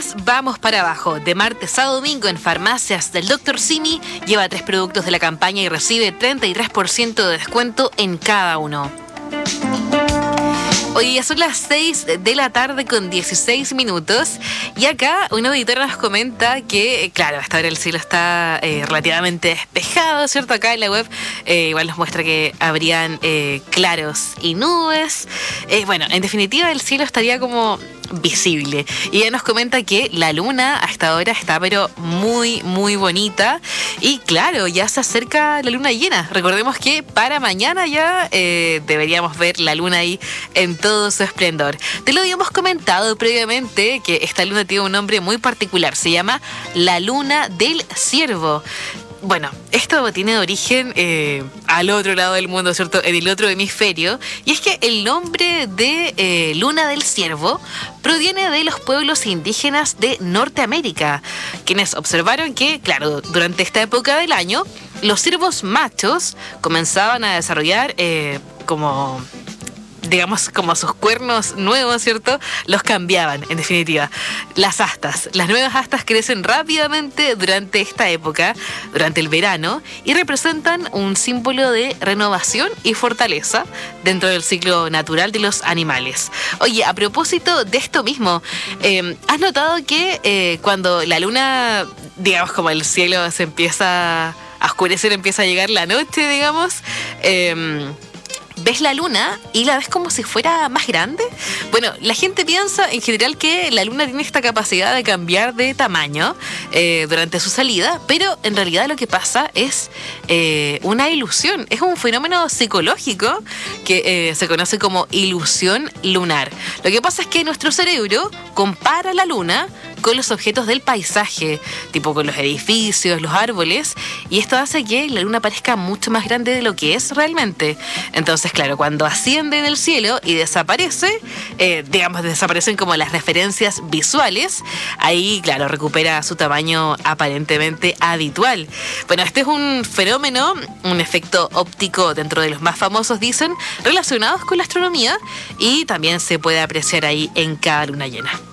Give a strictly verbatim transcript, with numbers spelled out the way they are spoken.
mes vamos para abajo. De martes a domingo en farmacias del doctor Simi, lleva tres productos de la campaña y recibe treinta y tres por ciento de descuento en cada uno. Hoy ya son las seis de la tarde con dieciséis minutos y acá un auditor nos comenta que, claro, hasta ahora el cielo está eh, relativamente despejado, ¿cierto? Acá en la web eh, igual nos muestra que habrían eh, claros y nubes. Eh, bueno, en definitiva el cielo estaría como visible. Y ella nos comenta que la luna hasta ahora está pero muy, muy bonita. Y claro, ya se acerca la luna llena. Recordemos que para mañana ya eh, deberíamos ver la luna ahí en todo su esplendor. Te lo habíamos comentado previamente que esta luna tiene un nombre muy particular. Se llama la luna del ciervo. Bueno, esto tiene origen eh, al otro lado del mundo, ¿cierto? En el otro hemisferio. Y es que el nombre de eh, luna del ciervo proviene de los pueblos indígenas de Norteamérica, quienes observaron que, claro, durante esta época del año, los ciervos machos comenzaban a desarrollar eh, como... digamos, como sus cuernos nuevos, ¿cierto? Los cambiaban, en definitiva. Las astas. Las nuevas astas crecen rápidamente durante esta época, durante el verano, y representan un símbolo de renovación y fortaleza dentro del ciclo natural de los animales. Oye, a propósito de esto mismo, eh, ¿has notado que eh, cuando la luna, digamos, como el cielo se empieza a oscurecer, empieza a llegar la noche, digamos, eh, ves la luna y la ves como si fuera más grande? Bueno, la gente piensa en general que la luna tiene esta capacidad de cambiar de tamaño eh, durante su salida, pero en realidad lo que pasa es eh, una ilusión. Es un fenómeno psicológico que eh, se conoce como ilusión lunar. Lo que pasa es que nuestro cerebro compara la luna con los objetos del paisaje, tipo con los edificios, los árboles, y esto hace que la luna parezca mucho más grande de lo que es realmente. Entonces, claro, cuando asciende en el cielo y desaparece, eh, digamos, desaparecen como las referencias visuales, ahí, claro, recupera su tamaño aparentemente habitual. Bueno, este es un fenómeno, un efecto óptico dentro de los más famosos, dicen, relacionados con la astronomía, y también se puede apreciar ahí en cada luna llena.